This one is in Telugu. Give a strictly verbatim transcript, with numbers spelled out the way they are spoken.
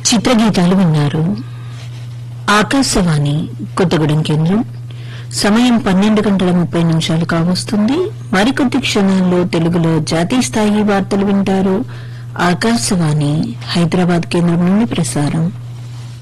చిత్రగీతాలు విన్నారు. ఆకాశవాణి కొత్తగూడెం కేంద్రం. సమయం పన్నెండు గంటల ముప్పై నిమిషాలు కావస్తుంది. మరికొద్ది క్షణాల్లో తెలుగులో జాతీయ స్థాయి వార్తలు వింటారు. ఆకాశవాణి హైదరాబాద్ కేంద్రం నుండి ప్రసారం.